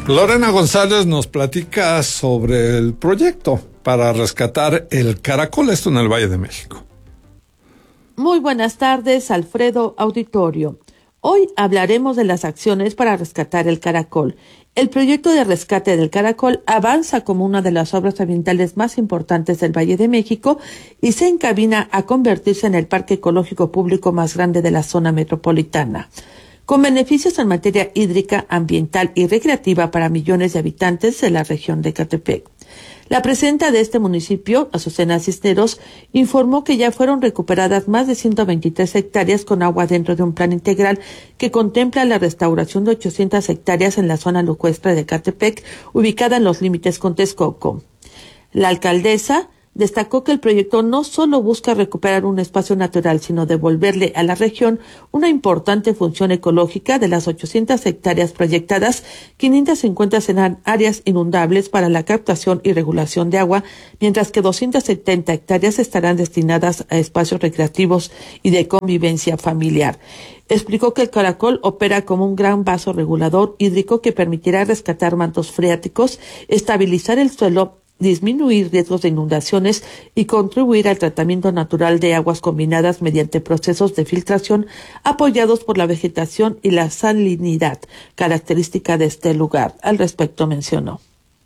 Lorena González nos platica sobre el proyecto para rescatar el caracol, esto en el Valle de México. Muy buenas tardes, Alfredo Auditorio. Hoy hablaremos de las acciones para rescatar el caracol. El proyecto de rescate del caracol avanza como una de las obras ambientales más importantes del Valle de México y se encamina a convertirse en el parque ecológico público más grande de la zona metropolitana, con beneficios en materia hídrica, ambiental y recreativa para millones de habitantes de la región de Ecatepec. La presidenta de este municipio, Azucena Cisneros, informó que ya fueron recuperadas más de 123 hectáreas con agua dentro de un plan integral que contempla la restauración de 800 hectáreas en la zona lacustre de Ecatepec, ubicada en los límites con Texcoco. La alcaldesa destacó que el proyecto no solo busca recuperar un espacio natural, sino devolverle a la región una importante función ecológica. De las 800 hectáreas proyectadas, 550 serán áreas inundables para la captación y regulación de agua, mientras que 270 hectáreas estarán destinadas a espacios recreativos y de convivencia familiar. Explicó que el caracol opera como un gran vaso regulador hídrico que permitirá rescatar mantos freáticos, estabilizar el suelo, disminuir riesgos de inundaciones y contribuir al tratamiento natural de aguas combinadas mediante procesos de filtración apoyados por la vegetación y la salinidad, característica de este lugar. Al respecto mencionó: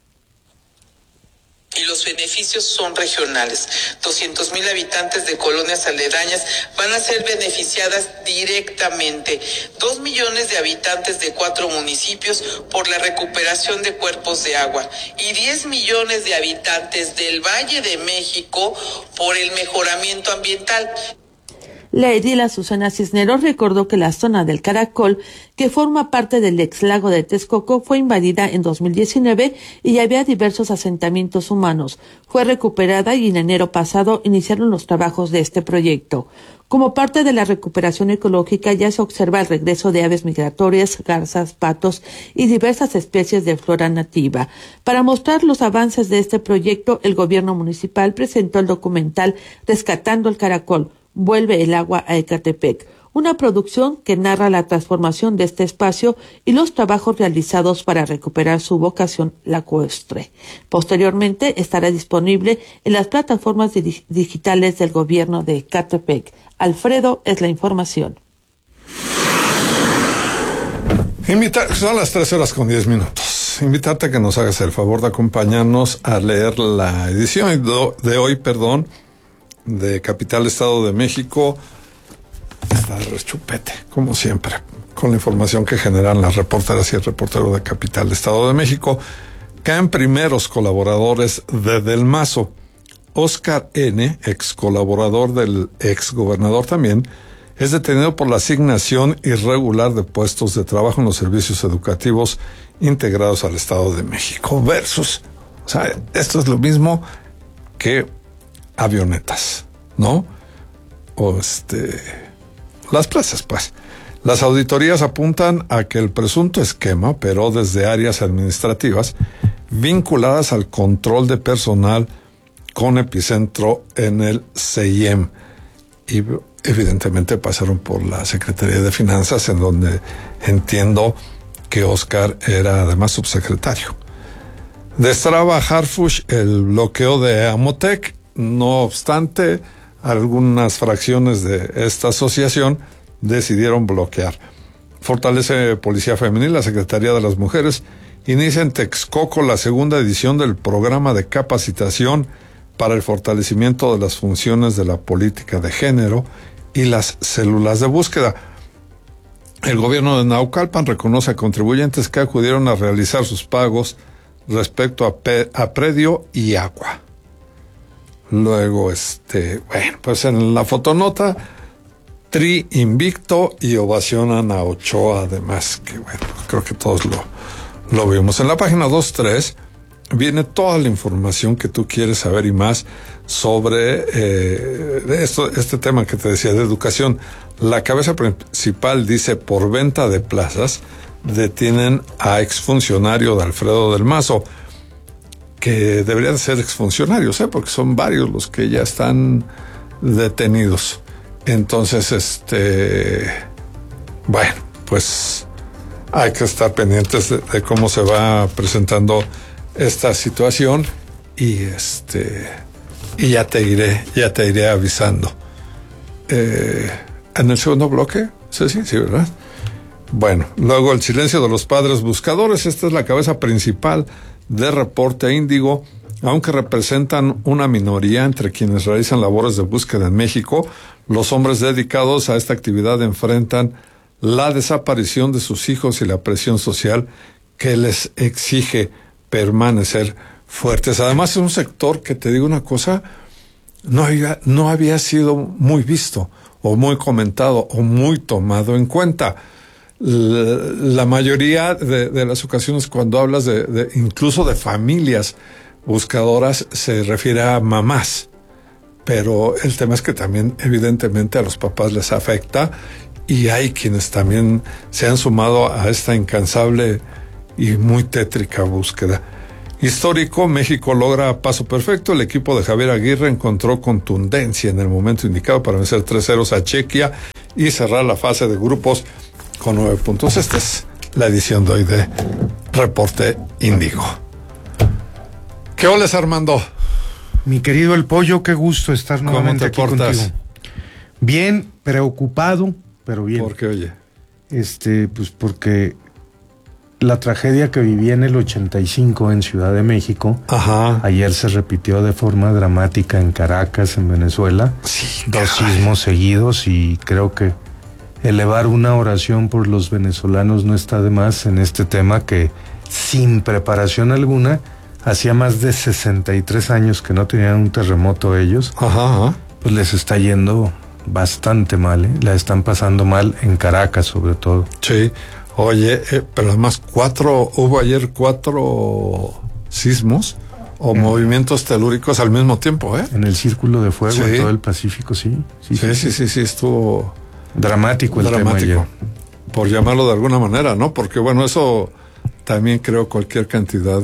y los beneficios son regionales. 200,000 habitantes de colonias aledañas van a ser beneficiadas directamente. 2 millones de habitantes de 4 municipios por la recuperación de cuerpos de agua y 10 millones de habitantes del Valle de México por el mejoramiento ambiental. La edil Azucena Cisneros recordó que la zona del Caracol, que forma parte del ex lago de Texcoco, fue invadida en 2019 y había diversos asentamientos humanos. Fue recuperada y en enero pasado iniciaron los trabajos de este proyecto. Como parte de la recuperación ecológica ya se observa el regreso de aves migratorias, garzas, patos y diversas especies de flora nativa. Para mostrar los avances de este proyecto, el gobierno municipal presentó el documental Rescatando el Caracol, Vuelve el agua a Ecatepec, una producción que narra la transformación de este espacio y los trabajos realizados para recuperar su vocación lacustre. Posteriormente estará disponible en las plataformas digitales del gobierno de Ecatepec. Alfredo, es la información. Son las 13:10. Invitarte a que nos hagas el favor de acompañarnos a leer la edición de hoy, de Capital Estado de México. Está de rechupete, como siempre, con la información que generan las reporteras y el reportero de Capital Estado de México. Caen primeros colaboradores de Del Mazo. Oscar N., ex colaborador del ex gobernador también, es detenido por la asignación irregular de puestos de trabajo en los servicios educativos integrados al Estado de México. O sea, esto es lo mismo que avionetas, ¿no? O las plazas, pues. Las auditorías apuntan a que el presunto esquema, pero desde áreas administrativas vinculadas al control de personal con epicentro en el CIEM. Y evidentemente pasaron por la Secretaría de Finanzas, en donde entiendo que Oscar era además subsecretario. Destraba Harfuch el bloqueo de Amotec. No obstante, algunas fracciones de esta asociación decidieron bloquear. Fortalece Policía Femenil. La Secretaría de las Mujeres inicia en Texcoco la segunda edición del programa de capacitación para el fortalecimiento de las funciones de la política de género y las células de búsqueda. El gobierno de Naucalpan reconoce a contribuyentes que acudieron a realizar sus pagos respecto a predio y agua. Luego, pues en la fotonota, Tri invicto y ovacionan a Ochoa, además, que bueno, creo que todos lo vimos. En la página 2.3 viene toda la información que tú quieres saber y más sobre este tema que te decía de educación. La cabeza principal dice: por venta de plazas detienen a exfuncionario de Alfredo del Mazo, que deberían ser exfuncionarios, porque son varios los que ya están detenidos. Entonces, bueno, pues hay que estar pendientes de cómo se va presentando esta situación y ya te iré avisando. En el segundo bloque, sí, ¿verdad? Bueno, luego el silencio de los padres buscadores. Esta es la cabeza principal de Reporte Índigo. Aunque representan una minoría entre quienes realizan labores de búsqueda en México, los hombres dedicados a esta actividad enfrentan la desaparición de sus hijos y la presión social que les exige permanecer fuertes. Además, es un sector que, te digo una cosa, no había sido muy visto o muy comentado o muy tomado en cuenta. La mayoría de las ocasiones cuando hablas incluso de familias buscadoras se refiere a mamás, pero el tema es que también evidentemente a los papás les afecta y hay quienes también se han sumado a esta incansable y muy tétrica búsqueda. Histórico, México logra paso perfecto. El equipo de Javier Aguirre encontró contundencia en el momento indicado para vencer 3-0 a Chequia y cerrar la fase de grupos con 9 puntos. Esta es la edición de hoy de Reporte Índigo. ¿Qué oles, Armando? Mi querido El Pollo, qué gusto estar nuevamente aquí contigo. Bien, preocupado, pero bien. ¿Por qué, oye? Pues porque la tragedia que viví en el 85 en Ciudad de México, ayer se repitió de forma dramática en Caracas, en Venezuela. Sí, 2 sismos seguidos y creo que elevar una oración por los venezolanos no está de más en este tema que sin preparación alguna, hacía más de 63 años que no tenían un terremoto ellos, pues les está yendo bastante mal, ¿eh? La están pasando mal en Caracas sobre todo. Sí, oye, pero además hubo ayer 4 sismos o movimientos telúricos al mismo tiempo, ¿eh? En el Círculo de Fuego, en todo el Pacífico, sí, estuvo dramático el tema ayer. Por llamarlo de alguna manera, ¿no? Porque bueno, eso también creo cualquier cantidad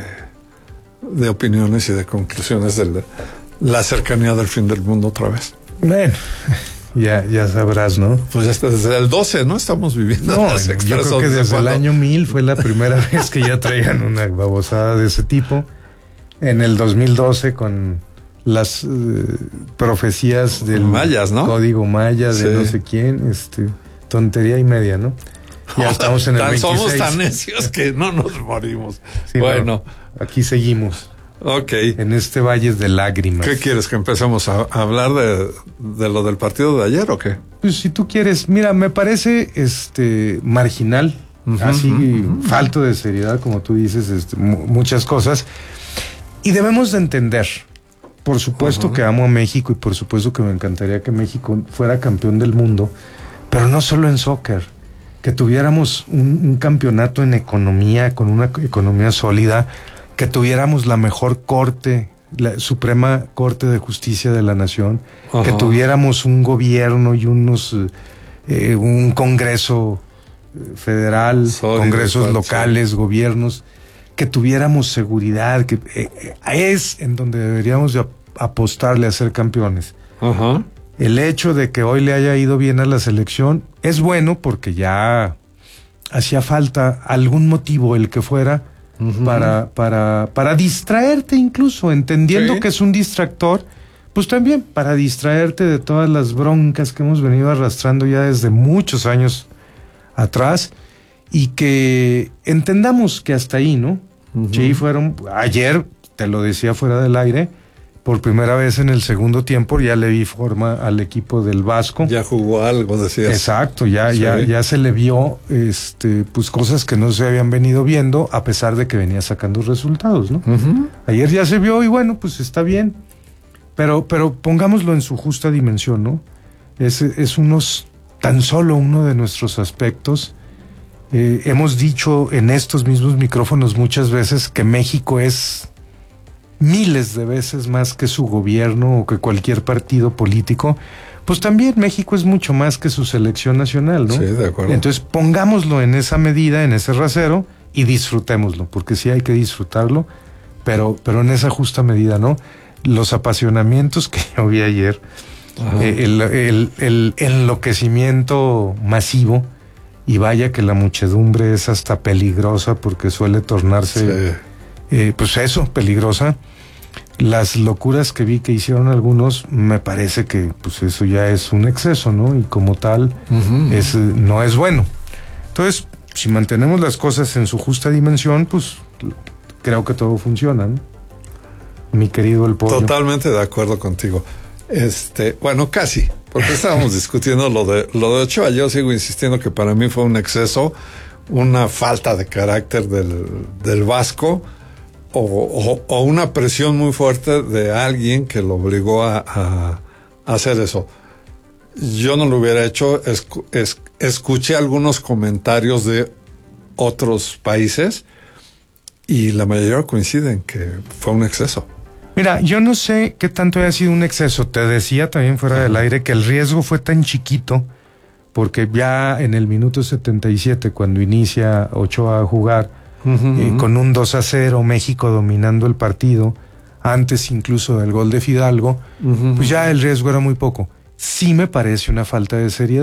de opiniones y de conclusiones de la cercanía del fin del mundo otra vez. Bueno, ya sabrás, ¿no? Pues desde el 12, ¿no? Estamos viviendo. No, yo creo que desde el año 1000 fue la primera vez que ya traían una babosada de ese tipo. En el 2012 con las profecías del mayas, ¿no? Código Maya de no sé quién, tontería y media, ¿no? Ya estamos en el 26. Somos tan necios que no nos morimos. Sí, bueno, aquí seguimos. Ok. En este valle de lágrimas. ¿Qué quieres, que empecemos a hablar de lo del partido de ayer o qué? Pues si tú quieres, mira, me parece marginal, falto de seriedad, como tú dices, muchas cosas. Y debemos de entender, por supuesto que amo a México y por supuesto que me encantaría que México fuera campeón del mundo, pero no solo en soccer, que tuviéramos un campeonato en economía, con una economía sólida, que tuviéramos la mejor corte, la Suprema Corte de Justicia de la Nación, que tuviéramos un gobierno y un Congreso federal, congresos locales, gobiernos, que tuviéramos seguridad, que es en donde deberíamos de apostarle a ser campeones. El hecho de que hoy le haya ido bien a la selección es bueno porque ya hacía falta algún motivo, el que fuera, para distraerte incluso, entendiendo que es un distractor, pues también para distraerte de todas las broncas que hemos venido arrastrando ya desde muchos años atrás, y que entendamos que hasta ahí, ¿no? Sí, ayer, te lo decía fuera del aire, por primera vez en el segundo tiempo ya le vi forma al equipo del Vasco. Ya jugó algo, decías. Exacto, ya se le vio pues cosas que no se habían venido viendo, a pesar de que venía sacando resultados, ¿no? Ayer ya se vio y bueno, pues está bien. Pero pongámoslo en su justa dimensión, ¿no? Es tan solo uno de nuestros aspectos. Hemos dicho en estos mismos micrófonos muchas veces que México es miles de veces más que su gobierno o que cualquier partido político. Pues también México es mucho más que su selección nacional, ¿no? Sí, de acuerdo. Entonces pongámoslo en esa medida, en ese rasero, y disfrutémoslo, porque sí hay que disfrutarlo, pero en esa justa medida, ¿no? Los apasionamientos que yo vi ayer, el enloquecimiento masivo, y vaya que la muchedumbre es hasta peligrosa porque suele tornarse, pues eso, peligrosa. Las locuras que vi que hicieron algunos, me parece que pues eso ya es un exceso, ¿no? Y como tal, no es bueno. Entonces, si mantenemos las cosas en su justa dimensión, pues creo que todo funciona, ¿no? Mi querido El Pollo. Totalmente de acuerdo contigo. Bueno, casi, porque estábamos discutiendo lo de Ochoa. Yo sigo insistiendo que para mí fue un exceso, una falta de carácter del Vasco, o una presión muy fuerte de alguien que lo obligó a hacer eso. Yo no lo hubiera hecho. Escuché algunos comentarios de otros países y la mayoría coinciden que fue un exceso. Mira, yo no sé qué tanto haya sido un exceso. Te decía también fuera del aire que el riesgo fue tan chiquito porque ya en el minuto 77, cuando inicia Ochoa a jugar, con un 2-0, México dominando el partido, antes incluso del gol de Fidalgo, pues ya el riesgo era muy poco. Sí me parece una falta de seriedad.